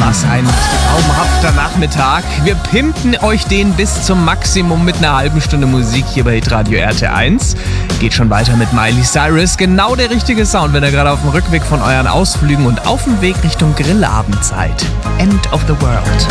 war's. Ein traumhafter Nachmittag. Wir pimpen euch den bis zum Maximum mit einer halben Stunde Musik hier bei Hitradio RT1. Geht schon weiter mit Miley Cyrus. Genau der richtige Sound, wenn ihr gerade auf dem Rückweg von euren Ausflügen und auf dem Weg Richtung Grillabend seid. End of the World.